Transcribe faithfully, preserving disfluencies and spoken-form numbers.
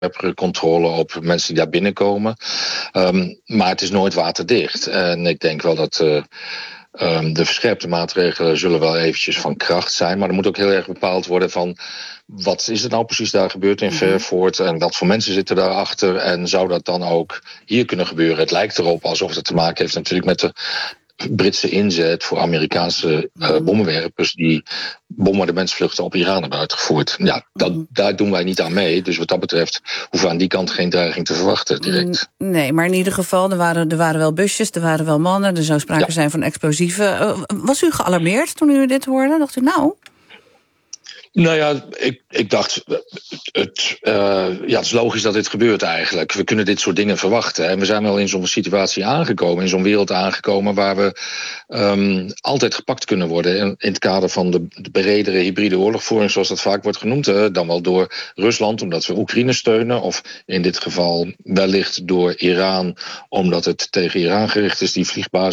scherpere controle op mensen die daar binnenkomen. Um, maar het is nooit waterdicht. En ik denk wel dat uh, um, de verscherpte maatregelen zullen wel eventjes van kracht zijn. Maar er moet ook heel erg bepaald worden van wat is er nou precies daar gebeurd in Fairford en wat voor mensen zitten daarachter en zou dat dan ook hier kunnen gebeuren? Het lijkt erop alsof het te maken heeft natuurlijk met de Britse inzet voor Amerikaanse uh, bommenwerpers die bombardementsvluchten op Iran hebben uitgevoerd. Ja, dat, daar doen wij niet aan mee. Dus wat dat betreft hoeven we aan die kant geen dreiging te verwachten direct. Nee, maar in ieder geval, er waren, er waren wel busjes, er waren wel mannen, er zou sprake ja. zijn van explosieven. Uh, was u gealarmeerd toen u dit hoorde? Dacht u nou? Nou ja, ik, ik dacht, het, uh, ja, het is logisch dat dit gebeurt eigenlijk. We kunnen dit soort dingen verwachten. En we zijn wel in zo'n situatie aangekomen, in zo'n wereld aangekomen waar we um, altijd gepakt kunnen worden in, in het kader van de, de bredere hybride oorlogvoering, zoals dat vaak wordt genoemd. Hè, dan wel door Rusland, omdat we Oekraïne steunen. Of in dit geval wellicht door Iran, omdat het tegen Iran gericht is, die vliegbasis